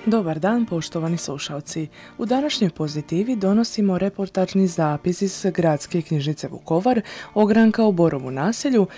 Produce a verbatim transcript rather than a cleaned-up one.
Dobar dan, poštovani slušalci. U današnjoj Pozitivi donosimo reportažni zapis iz Gradske knjižnice Vukovar, ogranka u Borovu naselju,